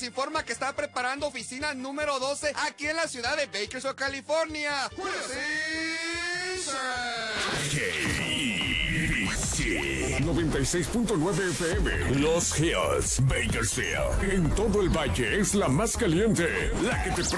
informa que está preparando oficina número 12 aquí en la ciudad de Bakersfield, California. KBC 96.9 FM Los Hills, Bakersfield. En todo el valle es la más caliente, la que te